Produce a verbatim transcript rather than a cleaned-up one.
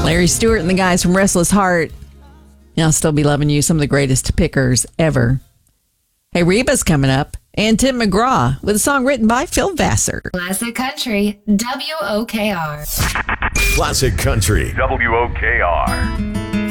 Larry Stewart and the guys from Restless Heart. And I'll Still Be Loving You, some of the greatest pickers ever. Hey, Reba's coming up. And Tim McGraw with a song written by Phil Vassar. Classic Country, W O K R. Classic Country, W O K R.